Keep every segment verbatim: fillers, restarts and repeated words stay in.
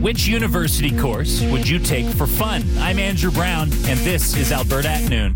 Which university course would you take for fun? I'm Andrew Brown, and this is Alberta at Noon.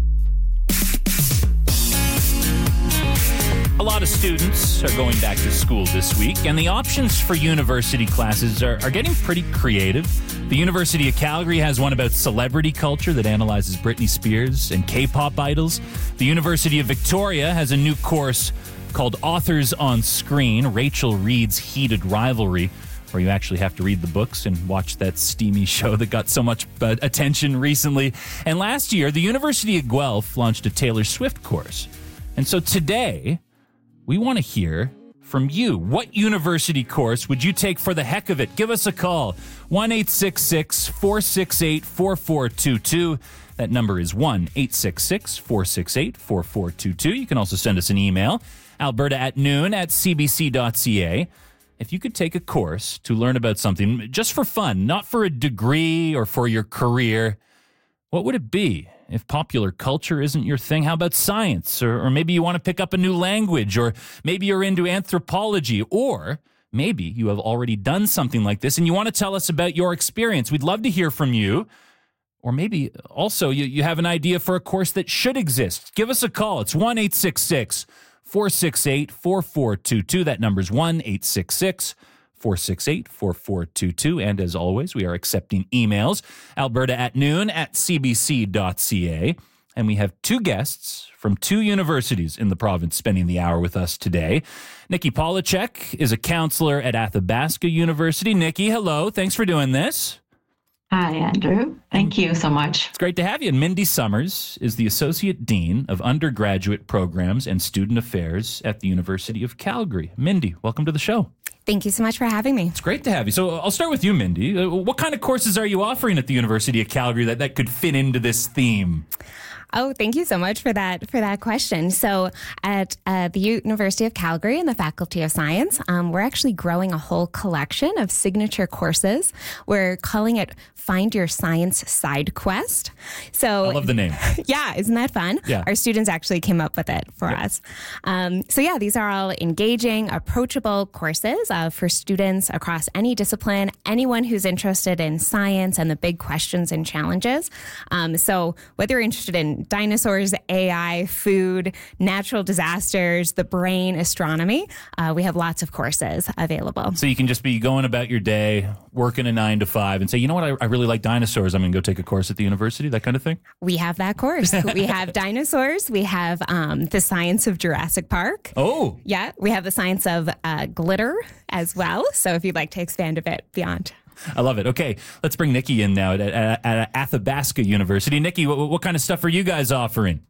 A lot of students are going back to school this week, and the options for university classes are, are getting pretty creative. The University of Calgary has one about celebrity culture that analyzes Britney Spears and K-pop idols. The University of Victoria has a new course called Authors on Screen, Rachel Reed's Heated Rivalry, where you actually have to read the books and watch that steamy show that got so much uh, attention recently. And last year, the University of Guelph launched a Taylor Swift course. And so today, we want to hear from you. What university course would you take for the heck of it? Give us a call. one eight six six, four six eight, four four two two. That number is one eight six six, four six eight, four four two two. You can also send us an email, alberta at noon at c b c dot c a. If you could take a course to learn about something just for fun, not for a degree or for your career, what would it be? If popular culture isn't your thing, how about science? Or, or maybe you want to pick up a new language, or maybe you're into anthropology, or maybe you have already done something like this and you want to tell us about your experience. We'd love to hear from you. Or maybe also you, you have an idea for a course that should exist. Give us a call. It's one eight six six, four six eight, four four two two. That number's one eight six six, four six eight, four four two two. And as always, we are accepting emails. Alberta at noon at c b c dot c a. And we have two guests from two universities in the province spending the hour with us today. Nikki Polacek is a counselor at Athabasca University. Nikki, hello. Thanks for doing this. Hi, Andrew. Thank you so much. It's great to have you. And Mindy Summers is the Associate Dean of Undergraduate Programs and Student Affairs at the University of Calgary. Mindy, welcome to the show. Thank you so much for having me. It's great to have you. So I'll start with you, Mindy. Uh, What kind of courses are you offering at the University of Calgary that, that could fit into this theme? Oh, thank you so much for that for that question. So at uh, the University of Calgary in the Faculty of Science, um, we're actually growing a whole collection of signature courses. We're calling it Find Your Science Side Quest. So I love the name. Yeah, isn't that fun? Yeah. Our students actually came up with it for Yeah. us. Um, so yeah, these are all engaging, approachable courses uh, for students across any discipline, anyone who's interested in science and the big questions and challenges. Um, so whether you're interested in dinosaurs, A I, food, natural disasters, the brain, astronomy, uh, we have lots of courses available. So you can just be going about your day, working a nine to five, and say, you know what, I, I really like dinosaurs. I'm going to go take a course at the university, that kind of thing? We have that course. We have dinosaurs. We have um, the science of Jurassic Park. Oh. Yeah, we have the science of uh, glitter as well. So if you'd like to expand a bit beyond. I love it. Okay, let's bring Nikki in now at, at, at Athabasca University. Nikki, what, what kind of stuff are you guys offering?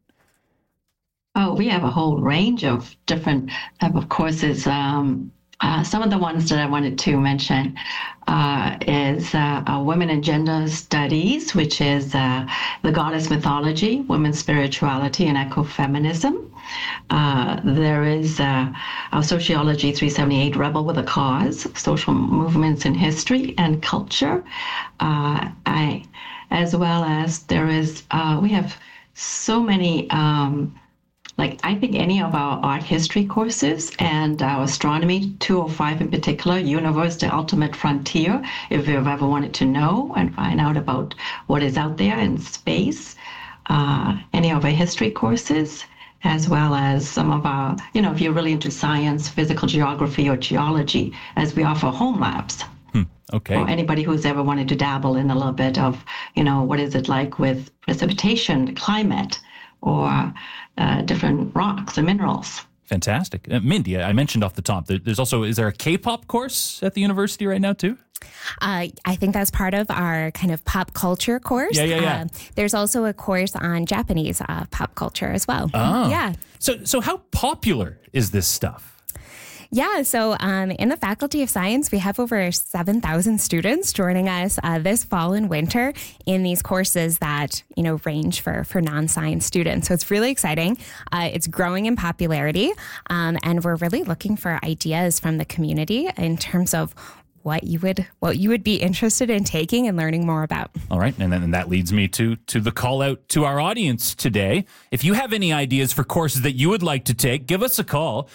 Oh, we have a whole range of different type of courses. Um, uh, some of the ones that I wanted to mention uh, is uh, uh, Women and Gender Studies, which is uh, the goddess mythology, women's spirituality, and ecofeminism. Uh, there is uh, our Sociology three seventy-eight, Rebel with a Cause, social movements in history and culture. Uh, I, as well as there is, uh, we have so many, um, like I think any of our art history courses and our astronomy two oh five in particular, Universe, the Ultimate Frontier, if you've ever wanted to know and find out about what is out there in space, uh, any of our history courses, as well as some of our, you know, if you're really into science, physical geography, or geology, as we offer home labs. Hmm, okay. Or anybody who's ever wanted to dabble in a little bit of, you know, what is it like with precipitation, climate, or uh, different rocks and minerals. Fantastic. Uh, Mindy, I mentioned off the top, there, there's also, is there a K-pop course at the university right now too? Uh, I think that's part of our kind of pop culture course. Yeah, yeah, yeah. Uh, there's also a course on Japanese uh, pop culture as well. Oh. Yeah. So, so how popular is this stuff? Yeah, so um, in the Faculty of Science, we have over seven thousand students joining us uh, this fall and winter in these courses that, you know, range for, for non-science students. So it's really exciting. Uh, it's growing in popularity, um, and we're really looking for ideas from the community in terms of what you would what you would be interested in taking and learning more about. All right, and then and that leads me to to the call out to our audience today. If you have any ideas for courses that you would like to take, give us a call.